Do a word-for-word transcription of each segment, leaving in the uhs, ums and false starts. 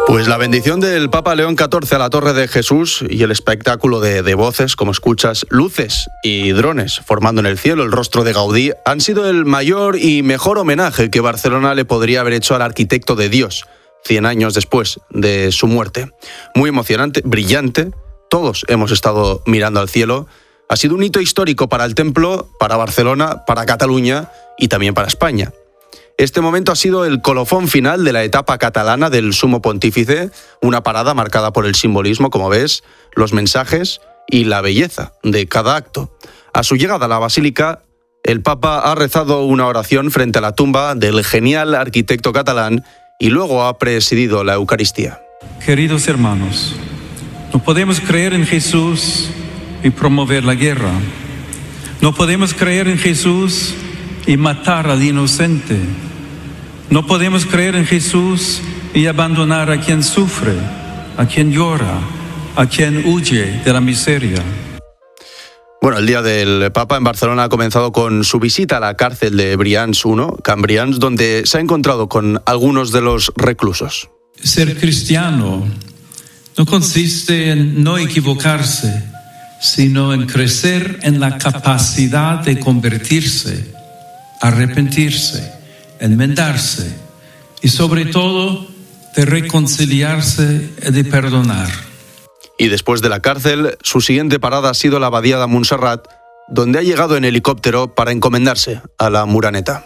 Pues la bendición del Papa León catorce a la Torre de Jesús y el espectáculo de, de voces, como escuchas, luces y drones formando en el cielo el rostro de Gaudí han sido el mayor y mejor homenaje que Barcelona le podría haber hecho al arquitecto de Dios, cien años después de su muerte. Muy emocionante, brillante, todos hemos estado mirando al cielo. Ha sido un hito histórico para el templo, para Barcelona, para Cataluña y también para España. Este momento ha sido el colofón final de la etapa catalana del Sumo Pontífice, una parada marcada por el simbolismo, como ves, los mensajes y la belleza de cada acto. A su llegada a la Basílica, el Papa ha rezado una oración frente a la tumba del genial arquitecto catalán y luego ha presidido la Eucaristía. Queridos hermanos, no podemos creer en Jesús y promover la guerra. No podemos creer en Jesús y matar al inocente. No podemos creer en Jesús y abandonar a quien sufre, a quien llora, a quien huye de la miseria. Bueno, el día del Papa en Barcelona ha comenzado con su visita a la cárcel de Brians uno, Can Brians, donde se ha encontrado con algunos de los reclusos. Ser cristiano no consiste en no equivocarse, sino en crecer en la capacidad de convertirse, arrepentirse, enmendarse y sobre todo de reconciliarse y de perdonar. Y después de la cárcel, su siguiente parada ha sido la abadía de Montserrat, donde ha llegado en helicóptero para encomendarse a la Muraneta.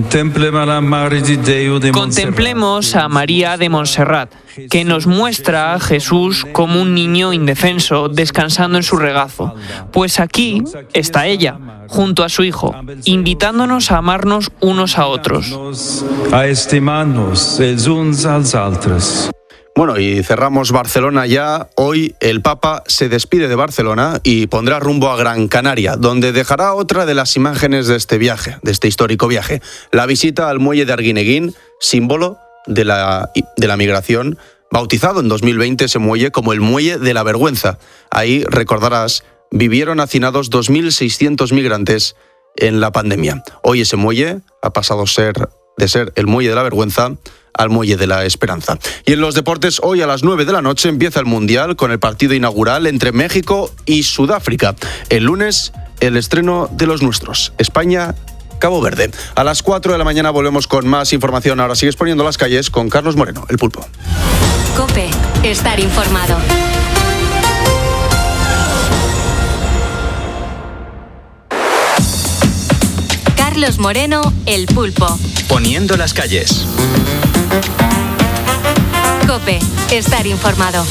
Contemplemos a María de Montserrat, que nos muestra a Jesús como un niño indefenso descansando en su regazo. Pues aquí está ella, junto a su hijo, invitándonos a amarnos unos a otros. A estimarnos els uns als altres. Bueno, y cerramos Barcelona ya. Hoy el Papa se despide de Barcelona y pondrá rumbo a Gran Canaria, donde dejará otra de las imágenes de este viaje, de este histórico viaje. La visita al muelle de Arguineguín, símbolo de la, de la migración, bautizado en dos mil veinte ese muelle como el Muelle de la Vergüenza. Ahí, recordarás, vivieron hacinados dos mil seiscientos migrantes en la pandemia. Hoy ese muelle ha pasado a ser, de ser el Muelle de la Vergüenza al Muelle de la Esperanza. Y en los deportes, hoy a las nueve de la noche empieza el Mundial con el partido inaugural entre México y Sudáfrica. El lunes, el estreno de los nuestros, España, Cabo Verde. A las cuatro de la mañana volvemos con más información. Ahora sigues poniendo las calles con Carlos Moreno, el Pulpo. COPE, estar informado. Carlos Moreno, el Pulpo. Poniendo las calles. COPE, estar informado.